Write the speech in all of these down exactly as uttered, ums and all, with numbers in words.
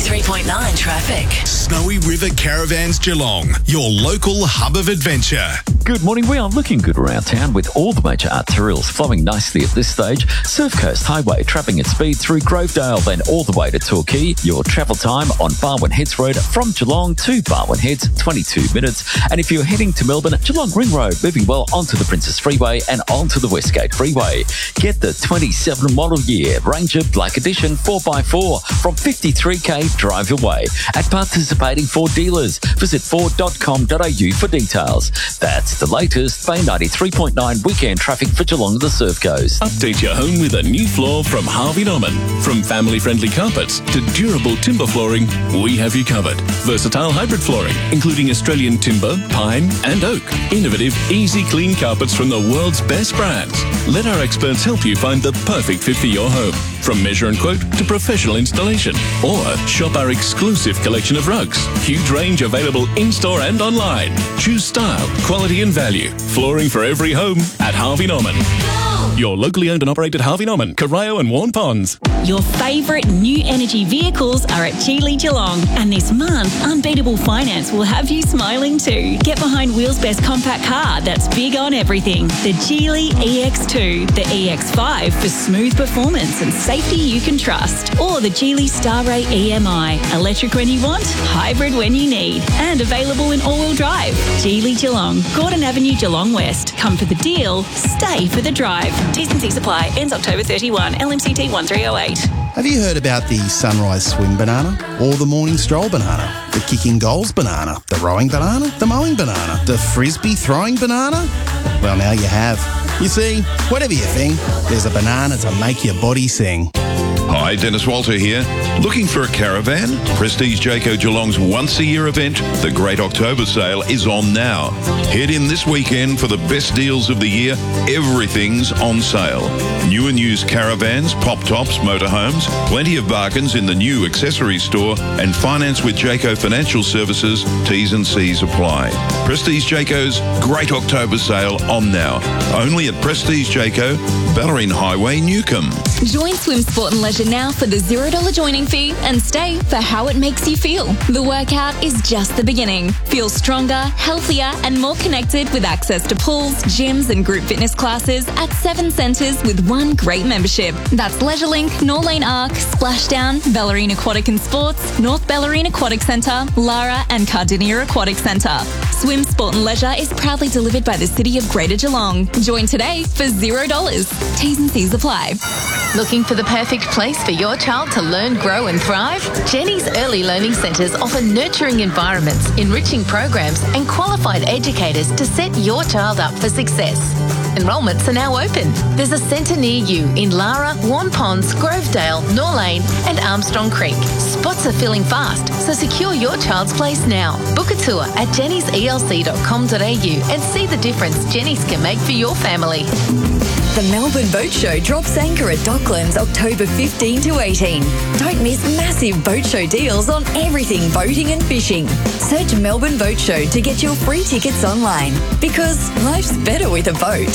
ninety-three point nine traffic. Snowy River Caravans Geelong, your local hub of adventure. Good morning. We are looking good around town with all the major arterials flowing nicely at this stage. Surf Coast Highway trapping at speed through Grovedale, then all the way to Torquay. Your travel time on Barwon Heads Road from Geelong to Barwon Heads, twenty-two minutes. And if you're heading to Melbourne, Geelong Ring Road, moving well onto the Princess Freeway and onto the Westgate Freeway. Get the twenty-seven model year Ranger Black Edition four by four from fifty-three k drive your way at participating Ford dealers. Visit ford dot com dot a u for details. That's the latest Bay ninety-three point nine weekend traffic for Geelong the Surf Coast. Update your home with a new floor from Harvey Norman. From family-friendly carpets to durable timber flooring, we have you covered. Versatile hybrid flooring, including Australian timber, pine and oak. Innovative, easy clean carpets from the world's best brands. Let our experts help you find the perfect fit for your home. From measure and quote to professional installation. Or shop our exclusive collection of rugs. Huge range available in-store and online. Choose style, quality and value. Flooring for every home at Harvey Norman. Your locally owned and operated Harvey Norman, Corio and Warren Ponds. Your favourite new energy vehicles are at Geely Geelong. And this month, Unbeatable Finance will have you smiling too. Get behind Wheels' best compact car that's big on everything. The Geely E X two, the E X five for smooth performance and safety you can trust. Or the Geely Starray E M I. Electric when you want, hybrid when you need. And available in all-wheel drive. Geely Geelong, Gordon Avenue, Geelong West. Come for the deal, stay for the drive. T's and C's apply. Ends October thirty-first. L M C T one three oh eight. Have you heard about the sunrise swim banana? Or the morning stroll banana? The kicking goals banana? The rowing banana? The mowing banana? The frisbee throwing banana? Well, now you have. You see, whatever you think, there's a banana to make your body sing. Hi, Dennis Walter here. Looking for a caravan? Prestige Jayco Geelong's once-a-year event, the Great October Sale, is on now. Head in this weekend for the best deals of the year. Everything's on sale. New and used caravans, pop-tops, motorhomes, plenty of bargains in the new accessories store, and finance with Jayco Financial Services. T's and C's apply. Prestige Jayco's Great October Sale on now. Only at Prestige Jayco, Ballerine Highway, Newcomb. Join Swim Sport and Leisure now for the zero dollars joining fee and stay for how it makes you feel. The workout is just the beginning. Feel stronger, healthier and more connected with access to pools, gyms and group fitness classes at seven centres with one great membership. That's LeisureLink, Norlane Arc, Splashdown, Ballerine Aquatic and Sports, North Ballerine Aquatic Centre, Lara and Cardinia Aquatic Centre. Swim Sport and Leisure is proudly delivered by the City of Greater Geelong. Join today for zero dollars. T's and C's apply. Looking for the perfect place for your child to learn, grow and thrive? Jenny's Early Learning Centres offer nurturing environments, enriching programs and qualified educators to set your child up for success. Enrolments are now open. There's a centre near you in Lara, Warren Ponds, Grovedale, Norlane and Armstrong Creek. Spots are filling fast, so secure your child's place now. Book a tour at jennys e l c dot com dot a u and see the difference Jenny's can make for your family. The Melbourne Boat Show drops anchor at Docklands October fifteenth to eighteenth. Don't miss massive boat show deals on everything boating and fishing. Search Melbourne Boat Show to get your free tickets online, because life's better with a boat.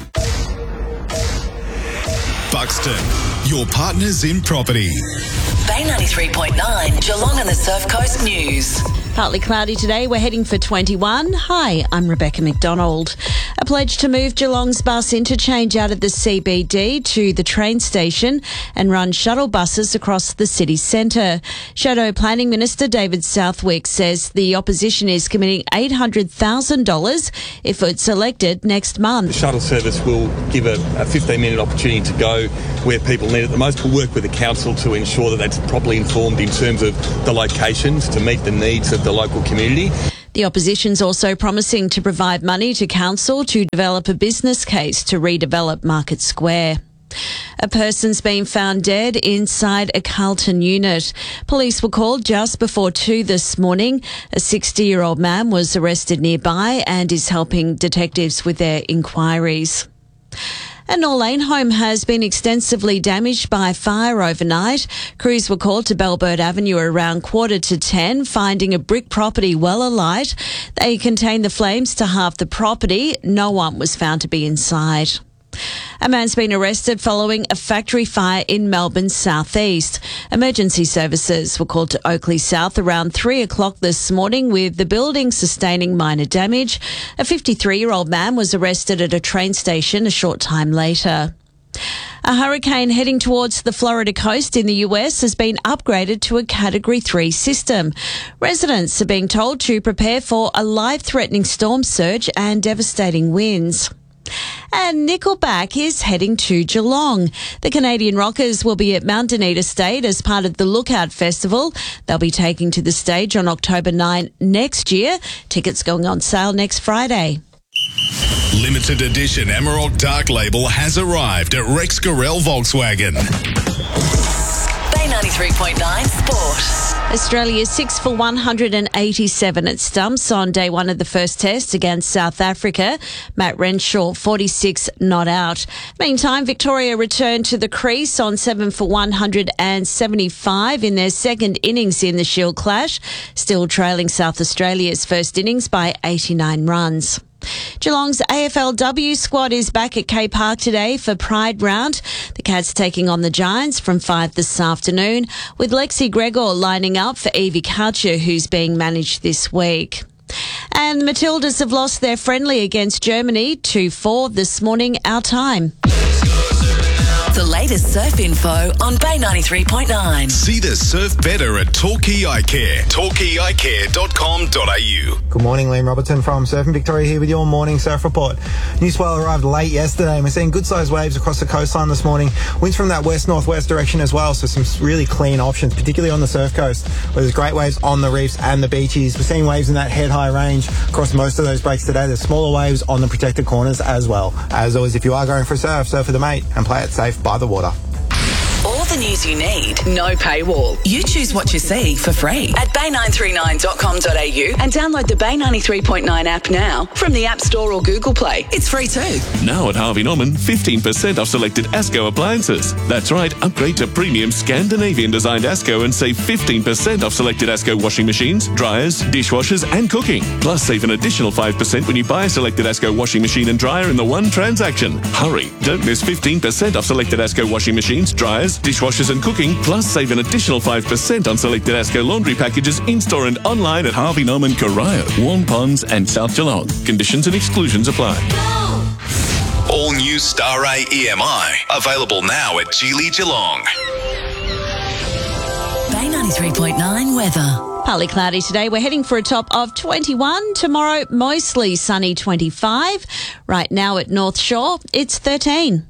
Buxton, your partners in property. Bay ninety-three point nine, Geelong and the Surf Coast News. Partly cloudy today. We're heading for twenty-one. Hi, I'm Rebecca McDonald. A pledge to move Geelong's bus interchange out of the C B D to the train station and run shuttle buses across the city centre. Shadow Planning Minister David Southwick says the opposition is committing eight hundred thousand dollars if it's elected next month. The shuttle service will give a, a fifteen minute opportunity to go where people need it the most. We'll work with the council to ensure that that's properly informed in terms of the locations to meet the needs of the local community. The opposition's also promising to provide money to council to develop a business case to redevelop Market Square. A person's been found dead inside a Carlton unit. Police were called just before two this morning. A sixty-year-old man was arrested nearby and is helping detectives with their inquiries. A Norlane home has been extensively damaged by fire overnight. Crews were called to Bellbird Avenue around quarter to ten, finding a brick property well alight. They contained the flames to half the property. No one was found to be inside. A man's been arrested following a factory fire in Melbourne's southeast. Emergency services were called to Oakley South around three o'clock this morning, with the building sustaining minor damage. A fifty-three-year-old man was arrested at a train station a short time later. A hurricane heading towards the Florida coast in the U S has been upgraded to a Category three system. Residents are being told to prepare for a life-threatening storm surge and devastating winds. And Nickelback is heading to Geelong. The Canadian rockers will be at Mount Dunedin Estate as part of the Lookout Festival. They'll be taking to the stage on October ninth next year. Tickets going on sale next Friday. Limited edition Emerald Dark Label has arrived at Rex Gorell Volkswagen. Bay ninety-three point nine Sport. Australia six for one hundred eighty-seven at stumps on day one of the first test against South Africa. Matt Renshaw, forty-six not out. Meantime, Victoria returned to the crease on seven for one hundred seventy-five in their second innings in the Shield clash, still trailing South Australia's first innings by eighty-nine runs. Geelong's A F L W squad is back at K Park today for Pride Round. The Cats taking on the Giants from five this afternoon, with Lexi Gregor lining up for Evie Coucher, who's being managed this week. And the Matildas have lost their friendly against Germany two four this morning, our time. The latest surf info on Bay ninety-three point nine. See the surf better at Torquay Eye Care. torquay eye care dot com dot a u. Good morning, Liam Robertson from Surfing Victoria here with your morning surf report. New swell arrived late yesterday and we're seeing good sized waves across the coastline this morning. Winds from that west-northwest direction as well, so some really clean options, particularly on the surf coast, where there's great waves on the reefs and the beaches. We're seeing waves in that head-high range across most of those breaks today. There's smaller waves on the protected corners as well. As always, if you are going for a surf, surf with a mate and play it safe by the water. All the news you need, no paywall. You choose what you see for free at bay nine three nine dot com dot a u and download the Bay ninety-three point nine app now from the App Store or Google Play. It's free too. Now at Harvey Norman, fifteen percent off selected ASCO appliances. That's right, upgrade to premium Scandinavian-designed ASCO and save fifteen percent off selected ASCO washing machines, dryers, dishwashers and cooking. Plus save an additional five percent when you buy a selected ASCO washing machine and dryer in the one transaction. Hurry, don't miss fifteen percent off selected ASCO washing machines, dryers, dishwashers and cooking, plus save an additional five percent on selected ASCO laundry packages in-store and online at Harvey Norman, Corio, Warm Ponds and South Geelong. Conditions and exclusions apply. All new Star A E M I. Available now at Geely Geelong. Bay ninety-three point nine weather. Partly cloudy today. We're heading for a top of twenty-one. Tomorrow, mostly sunny, twenty-five. Right now at North Shore, it's thirteen.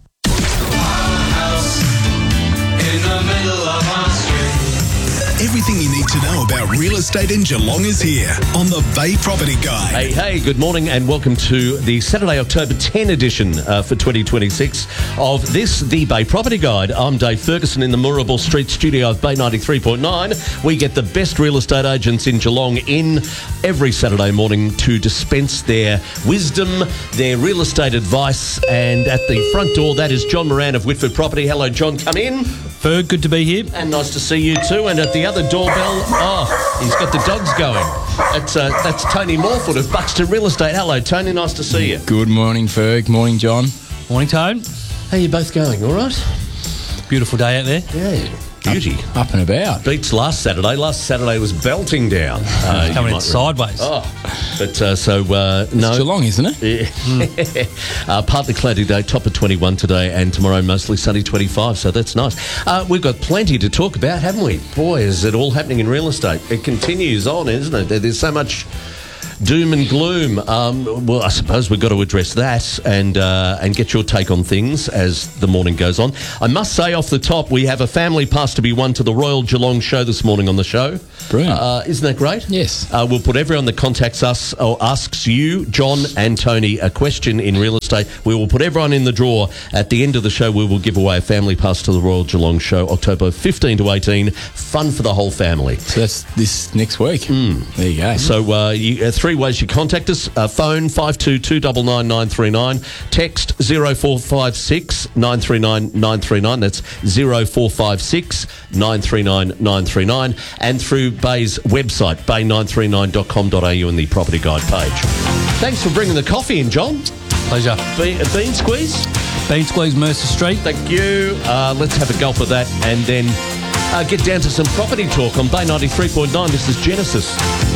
Everything you need to know about real estate in Geelong is here on the Bay Property Guide. Hey, hey, good morning and welcome to the Saturday, October tenth edition uh, for twenty twenty-six of this, the Bay Property Guide. I'm Dave Ferguson in the Moorabool Street studio of Bay ninety-three point nine. We get the best real estate agents in Geelong in every Saturday morning to dispense their wisdom, their real estate advice. And at the front door, that is John Moran of Whitford Property. Hello, John, come in. Ferg, good to be here. And nice to see you too. And at the other doorbell, oh, he's got the dogs going. That's uh, that's Tony Morford of Buxton Real Estate. Hello, Tony. Nice to see you. Good morning, Ferg. Morning, John. Morning, Tone. How are you both going? All right? Beautiful day out there. Yeah. Beauty. Up, up and about. Beats last Saturday. Last Saturday was belting down. Uh, Coming in sideways. Oh. But uh, so, uh, no. It's Geelong, isn't it? Yeah. Mm. uh, partly cloudy day, top of twenty-one today, and tomorrow mostly sunny, twenty-five, so that's nice. Uh, we've got plenty to talk about, haven't we? Boy, is it all happening in real estate. It continues on, isn't it? There's so much doom and gloom. Um, well, I suppose we've got to address that and uh, and get your take on things as the morning goes on. I must say off the top, we have a family pass to be won to the Royal Geelong show this morning on the show. Brilliant. Uh, isn't that great? Yes. Uh, we'll put everyone that contacts us or asks you, John and Tony, a question in real estate. We will put everyone in the draw. At the end of the show, we will give away a family pass to the Royal Geelong show, October fifteenth to eighteenth. Fun for the whole family. So that's this next week. Mm. There you go. So uh, you, uh, three ways you contact us. Uh, phone five two two nine nine nine three nine. Text zero four five six nine three nine nine three nine. That's zero four five six nine three nine nine three nine. And through Bay's website, bay nine three nine dot com dot a u and the Property Guide page. Thanks for bringing the coffee in, John. Pleasure. Be- a bean squeeze? Bean Squeeze, Mercer Street. Thank you. Uh, let's have a gulp of that and then uh, get down to some property talk on Bay ninety-three point nine. This is Genesis.